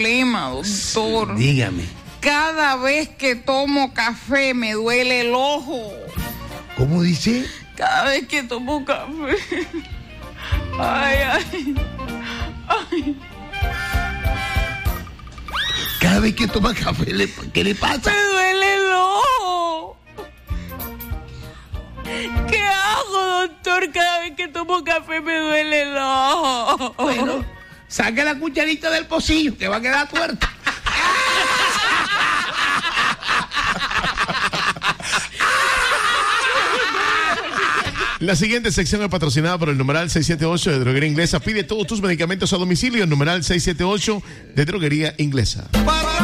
problema, doctor. Dígame. Cada vez que tomo café me duele el ojo. ¿Cómo dice? Cada vez que tomo café. Ay. Cada vez que toma café, ¿qué le pasa? Me duele el ojo. ¿Qué hago, doctor? Cada vez que tomo café me duele el ojo. Bueno, saque la cucharita del pocillo, que va a quedar tuerta. La siguiente sección es patrocinada por el numeral 678 de Droguería Inglesa. Pide todos tus medicamentos a domicilio. El numeral 678 de Droguería Inglesa.